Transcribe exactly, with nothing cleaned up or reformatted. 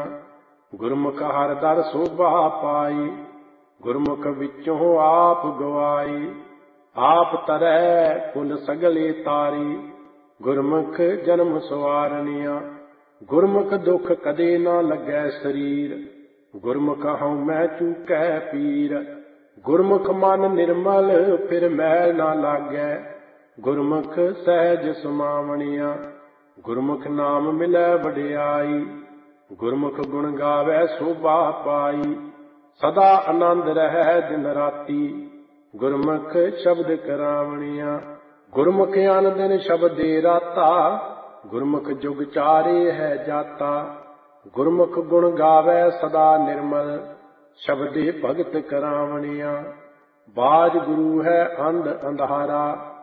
ਗੁਰਮੁਖ ਹਰਿ ਦਰ ਸੋਭਾ ਪਾਈ, ਗੁਰਮੁਖ ਵਿੱਚੋਂ ਆਪ ਗਵਾਈ। ਆਪ ਤਰੈ ਕੁਲ ਸਗਲੇ ਤਾਰੀ, ਗੁਰਮੁਖ ਜਨਮ ਸਵਾਰਨੀਆ। ਗੁਰਮੁਖ ਦੁਖ ਕਦੇ ਨਾ ਲੱਗੈ ਸਰੀਰ, ਗੁਰਮੁਖ ਹਉਮੈ ਚੂਕੈ ਪੀਰ। ਗੁਰਮੁਖ ਮਨ ਨਿਰਮਲ ਫਿਰ ਮੈਲ ਨਾ ਲਾਗੈ, ਗੁਰਮੁਖ ਸਹਿਜ ਸੁਮਾਵਣੀਆ। ਗੁਰਮੁਖ ਨਾਮ ਮਿਲੈ ਵਡਿਆਈ, ਗੁਰਮੁਖ ਗੁਣ ਗਾਵੈ ਸੋਭਾ ਪਾਈ। ਸਦਾ ਆਨੰਦ ਰਹੈ ਦਿਨ ਰਾਤੀ, ਗੁਰਮੁਖ ਸ਼ਬਦ ਕਰਾਵਣੀਆ। ਗੁਰਮੁਖ ਅਨ ਦਿਨ ਸ਼ਬਦੇ ਰਾਤਾ, ਗੁਰਮੁਖ ਜੁਗ ਚਾਰੇ ਹੈ ਜਾਤਾ। ਗੁਰਮੁਖ ਗੁਣ ਗਾਵੈ ਸਦਾ ਨਿਰਮਲ, ਸ਼ਬਦੇ ਭਗਤ ਕਰਾਵਣੀਆ। ਬਾਜ ਗੁਰੂ ਹੈ ਅੰਧ ਅੰਧਾਰਾ,